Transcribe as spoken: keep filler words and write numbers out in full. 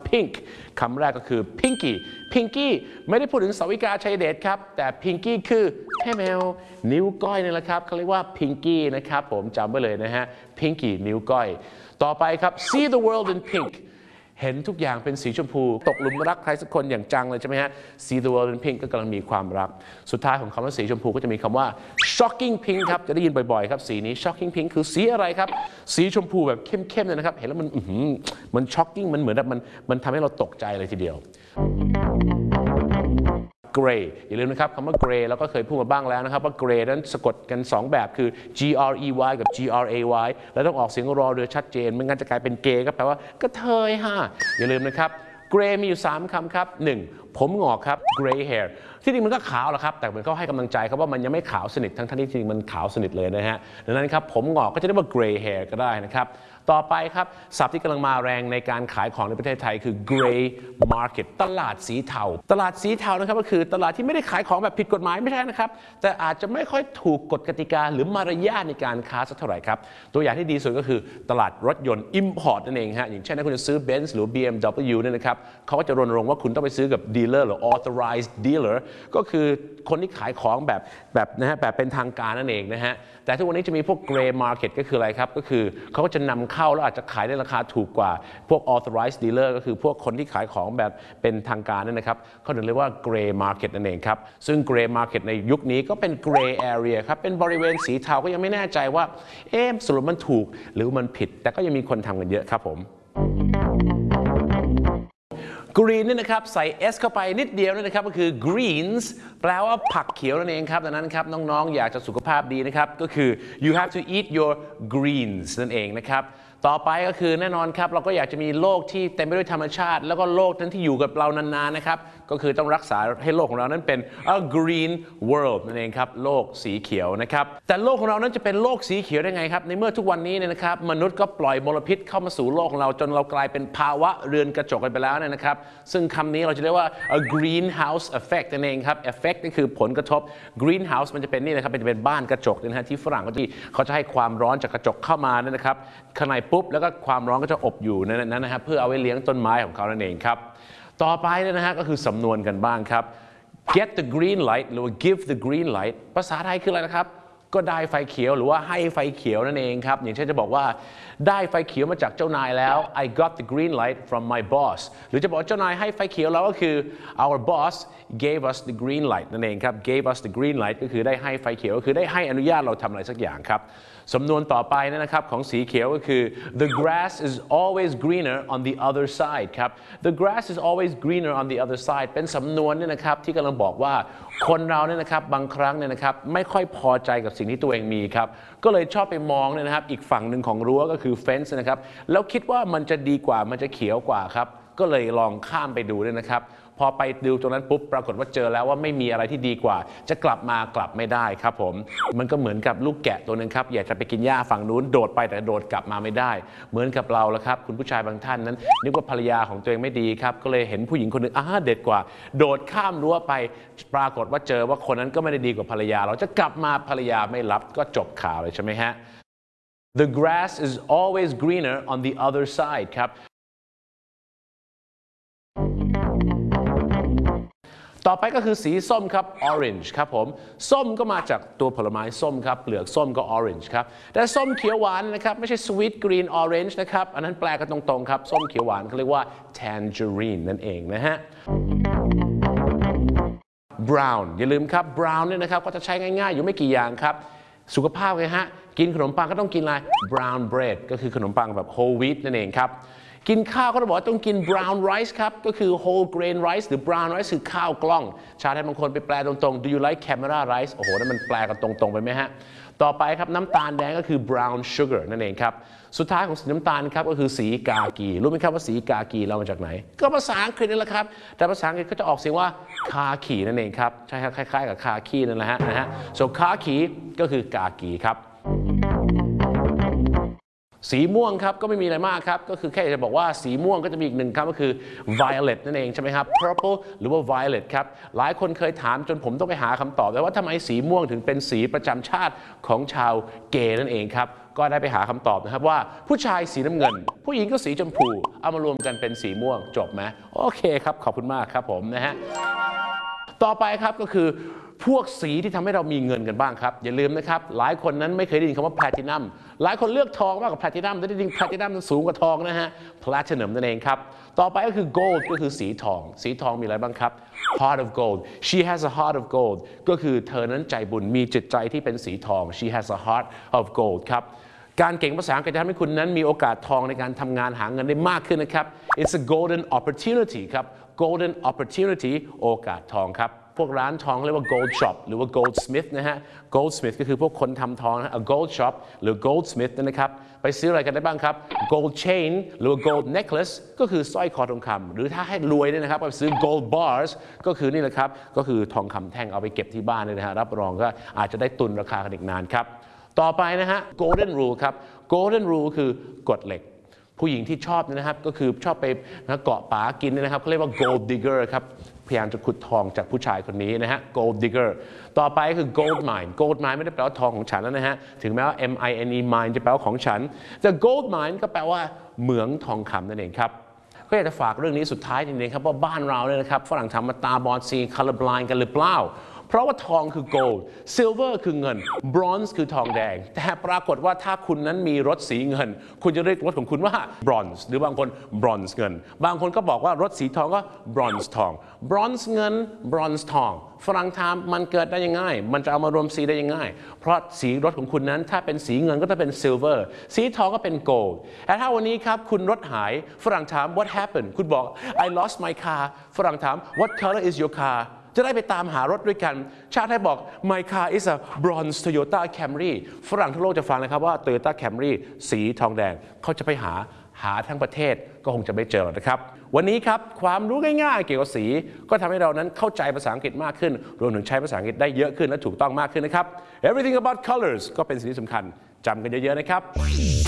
pink คำแรกก็คือ pinky pinky ไม่ได้พูดถึงสาวิกาชัยเดชครับแต่ pinky คือแม่แมวนิ้วก้อยนี่แหละครับเขาเรียกว่า pinky นะครับผมจำไว้เลยนะฮะ pinky นิ้วก้อยต่อไปครับ see the world in pinkเห็นทุกอย่างเป็นสีชมพูตกหลุมรักใครสักคนอย่างจังเลยใช่ไหมฮะ see the world in pink ก็กำลังมีความรักสุดท้ายของคำว่าสีชมพูก็จะมีคำว่า shocking pink ครับจะได้ยินบ่อยๆครับสีนี้ shocking pink คือสีอะไรครับสีชมพูแบบเข้มๆเลยนะครับเห็นแล้วมันมัน shocking มันเหมือนแบบมันมันทำให้เราตกใจเลยทีเดียว gray อย่าลืมนะครับคำว่า gray เราก็เคยพูดมาบ้างแล้วนะครับว่า gray นั้นสะกดกันสองแบบคือ g r e y กับ g r a y แล้วต้องออกเสียงรอเรือชัดเจนไม่งั้นจะกลายเป็นเกย์ก็แปลว่ากระเทยฮะอย่าลืมนะครับ gray มีอยู่สามคำครับหนึ่งผมงอกครับ gray hair ที่จริงมันก็ขาวแหละครับแต่มันก็ให้กำลังใจครับว่ามันยังไม่ขาวสนิททั้งที่จริงมันขาวสนิทเลยนะฮะดังนั้นครับผมงอกก็จะเรียกว่า gray hair ก็ได้นะครับต่อไปครับศัพท์ที่กำลังมาแรงในการขายของในประเทศไทยคือ gray market ตลาดสีเทาตลาดสีเทานะครับก็คือตลาดที่ไม่ได้ขายของแบบผิดกฎหมายไม่ใช่นะครับแต่อาจจะไม่ค่อยถูกกฎกติกาหรือมารยาทในการค้าสักเท่าไหร่ครับตัวอย่างที่ดีสุดก็คือตลาดรถยนต์ import นั่นเองฮะอย่างเช่นถ้าคุณจะซื้อ Benz หรือ บี เอ็ม ดับเบิลยู เนี่ยนะครับเขาก็จะรณรงค์ว่าคุณต้องไปซื้อกับ dealer หรือ authorized dealer ก็คือคนที่ขายของแบบแบบนะฮะแบบเป็นทางการนั่นเองนะฮะแต่ทุกวันนี้จะมีพวก gray market ก็คืออะไรครับก็คือเขาก็จะนำเข้าแล้วอาจจะขายในราคาถูกกว่าพวก authorized dealer ก็คือพวกคนที่ขายของแบบเป็นทางการนั่นนะครับเขาถึงเรียกว่า gray market นั่นเองครับซึ่ง gray market ในยุคนี้ก็เป็น gray area ครับเป็นบริเวณสีเทาก็ยังไม่แน่ใจว่าเอ๊ะสรุปมันถูกหรือมันผิดแต่ก็ยังมีคนทำกันเยอะครับผมgreen นี่นะครับใส่ s เข้าไปนิดเดียวนี่นะครับก็คือ greens แปลว่าผักเขียวนั่นเองครับดังนั้นครับน้องๆอยากจะสุขภาพดีนะครับก็คือ you have to eat your greens นั่นเองนะครับต่อไปก็คือแน่นอนครับเราก็อยากจะมีโลกที่เต็มไปด้วยธรรมชาติแล้วก็โลกนั้นที่อยู่กับเรานานๆนะครับก็คือต้องรักษาให้โลกของเรานั้นเป็น a green world นั่นเองครับโลกสีเขียวนะครับแต่โลกของเรานั้นจะเป็นโลกสีเขียวได้ไงครับในเมื่อทุกวันนี้เนี่ยนะครับมนุษย์ก็ปล่อยมลพิษเข้ามาสู่โลกของเราจนเรากลายเป็นภาวะเรือนกระจกกันไปแล้วเนี่ยนะครับซึ่งคำนี้เราจะเรียกว่า a greenhouse effect นั่นเองครับ effect นี่คือผลกระทบ greenhouse มันจะเป็นนี่นะครับมันจะเป็นบ้านกระจกนะฮะที่ฝรั่งเขาที่เขาจะให้ความร้อนจากกระจกเข้ามาเนี่ยนะครับข้างในปุ๊บแล้วก็ความร้อนก็จะอบอยู่นั้นนะครับเพื่อเอาไว้เลี้ยงต้นไม้ของเขานั่นเองครับต่อไปนะฮะก็คือสำนวนกันบ้างครับ get the green light หรือว่า give the green light ภาษาไทยคืออะไรนะครับก็ได้ไฟเขียวหรือว่าให้ไฟเขียวนั่นเองครับอย่างเช่นจะบอกว่าได้ไฟเขียวมาจากเจ้านายแล้ว I got the green light from my boss หรือจะบอกเจ้านายให้ไฟเขียวแล้วก็คือ our boss gave us the green light นั่นเองครับ gave us the green light ก็คือได้ให้ไฟเขียวก็คือได้ให้อนุญาตเราทำอะไรสักอย่างครับสำนวนต่อไปนะครับของสีเขียวก็คือ the grass is always greener on the other side ครับ the grass is always greener on the other side เป็นสำนวนเนี่ยนะครับที่กำลังบอกว่าคนเราเนี่ยนะครับบางครั้งเนี่ยนะครับไม่ค่อยพอใจกับสิ่งที่ตัวเองมีครับก็เลยชอบไปมองเนี่ยนะครับอีกฝั่งหนึ่งของรั้วก็คือ fence นะครับแล้วคิดว่ามันจะดีกว่ามันจะเขียวกว่าครับก็เลยลองข้ามไปดูเนี่ยนะครับพอไปดูตรงนั้นปุ๊บปรากฏว่าเจอแล้วว่าไม่มีอะไรที่ดีกว่าจะกลับมากลับไม่ได้ครับผมมันก็เหมือนกับลูกแกะตัวนึงครับอยากจะไปกินหญ้าฝั่งนู้นโดดไปแต่โดดกลับมาไม่ได้เหมือนกับเราละครับคุณผู้ชายบางท่านนั้นนึกว่าภรรยาของตัวเองไม่ดีครับก็เลยเห็นผู้หญิงคนนึงอ่าเด็ดกว่าโดดข้ามรั้วไปปรากฏว่าเจอว่าคนนั้นก็ไม่ได้ดีกว่าภรรยาเราจะกลับมาภรรยาไม่รับก็จบข่าวเลยใช่ไหมฮะ The grass is always greener on the other side ครับต่อไปก็คือสีส้มครับ orange ครับผมส้มก็มาจากตัวผลไม้ส้มครับเปลือกส้มก็ orange ครับแต่ส้มเขียวหวานนะครับไม่ใช่ sweet green orange นะครับอันนั้นแปลกันตรงๆครับส้มเขียวหวานเขาเรียกว่า tangerine นั่นเองนะฮะ brown อย่าลืมครับ brown เนี่ยนะครับก็จะใช้ง่ายๆอยู่ไม่กี่อย่างครับสุขภาพไงฮะกินขนมปังก็ต้องกินอะไร brown bread ก็คือขนมปังแบบ whole wheat นั่นเองครับกินข้าวก็ต้องบอกว่าต้องกิน brown rice ครับก็คือ whole grain rice หรือ brown rice คือข้าวกล้องชาวไทยบางคนไปแปลตรงๆ do you like camera rice โอ้โหนั่นมันแปลกันตรงๆไปไหมฮะต่อไปครับน้ำตาลแดงก็คือ brown sugar นั่นเองครับสุดท้ายของสีน้ำตาลครับก็คือสีกากีรู้ไหมครับว่าสีกากีเรามาจากไหนก็ภาษาอังกฤษนี่แหละครับแต่ภาษาอังกฤษก็จะออกเสียงว่าคาคีนั่นเองครับใช่ครับคล้ายๆกับคาคีนั่นแหละฮะนะฮะ so คาคีก็คือกากีครับสีม่วงครับก็ไม่มีอะไรมากครับก็คือแค่จะบอกว่าสีม่วงก็จะมีอีกหนึ่งคำก็คือ violet นั่นเองใช่ไหมครับ purple หรือว่า violet ครับหลายคนเคยถามจนผมต้องไปหาคำตอบแล้วว่าทำไมสีม่วงถึงเป็นสีประจำชาติของชาวเกย์นั่นเองครับก็ได้ไปหาคำตอบนะครับว่าผู้ชายสีน้ำเงินผู้หญิงก็สีชมพูเอามารวมกันเป็นสีม่วงจบไหมโอเคครับขอบคุณมากครับผมนะฮะต่อไปครับก็คือพวกสีที่ทำให้เรามีเงินกันบ้างครับอย่าลืมนะครับหลายคนนั้นไม่เคยได้ยินคำว่า platinum หลายคนเลือกทองมากกว่า platinum แต่จริงๆ platinum มันสูงกว่าทองนะฮะ platinum นั่นเองครับต่อไปก็คือ gold ก็คือสีทองสีทองมีอะไรบ้างครับ heart of gold she has a heart of gold ก็คือเธอนั้นใจบุญมีจิตใจที่เป็นสีทอง she has a heart of gold ครับการเก่งภาษาอังกฤษจะทำให้คุณนั้นมีโอกาสทองในการทำงานหาเงินได้มากขึ้นนะครับ it's a golden opportunity ครับ golden opportunity โอกาสทองครับพวกร้านทองเรียกว่า gold shop หรือว่า goldsmith นะฮะ goldsmith ก็คือพวกคนทำทองนะ a gold shop หรือ goldsmith นะครับไปซื้ออะไรกันได้บ้างครับ gold chain หรือว่า gold necklace ก็คือสร้อยคอทองคำหรือถ้าให้รวยเนี่ยนะครับไปซื้อ gold bars ก็คือนี่แหละครับก็คือทองคำแท่งเอาไปเก็บที่บ้านเลยนะฮะรับรองก็อาจจะได้ตุนราคากันอีกนานครับต่อไปนะฮะ golden rule ครับ golden rule คือกฎเหล็กผู้หญิงที่ชอบนะครับก็คือชอบไปนะเกาะป๋ากินนะครับเขาเรียกว่า gold digger ครับพยายามจะขุดทองจากผู้ชายคนนี้นะฮะ gold digger ต่อไปคือ gold mine gold mine ไม่ได้แปลว่าทองของฉันแล้วนะฮะถึงแม้ว่า M I N E mine จะแปลว่าของฉันแต่ gold mine ก็แปลว่าเหมืองทองคำนั่นเองครับก็อยากจะฝากเรื่องนี้สุดท้ายนิดนึงครับว่าบ้านเราเนี่ยนะครับฝรั่งทำมาตาบอดสี color blind กันหรือเปล่าเพราะว่าทองคือ gold silver คือเงิน bronze คือทองแดงแต่ปรากฏว่าถ้าคุณนั้นมีรถสีเงินคุณจะเรียกรถของคุณว่า bronze หรือบางคน bronze เงินบางคนก็บอกว่ารถสีทองก็ bronze ทอง bronze เงิน bronze ทองฝรั่งถามมันเกิดได้ยังไงมันจะเอามารวมสีได้ยังไงเพราะสีรถของคุณนั้นถ้าเป็นสีเงินก็จะเป็น silver สีทองก็เป็น gold แต่ถ้าวันนี้ครับคุณรถหายฝรั่งถาม what happened คุณบอก I lost my car ฝรั่งถาม what color is your carจะได้ไปตามหารถด้วยกันชาติให้บอก my car is a bronze Toyota Camry ฝรั่งทั่วโลกจะฟังนะครับว่า Toyota Camry สีทองแดงเขาจะไปหาหาทั้งประเทศก็คงจะไม่เจอนะครับวันนี้ครับความรู้ง่ายๆเกี่ยวกับสีก็ทำให้เรานั้นเข้าใจภาษาอังกฤษมากขึ้นรวมถึงใช้ภาษาอังกฤษได้เยอะขึ้นและถูกต้องมากขึ้นนะครับ everything about colors ก็เป็นสิ่งที่สำคัญจำกันเยอะๆนะครับ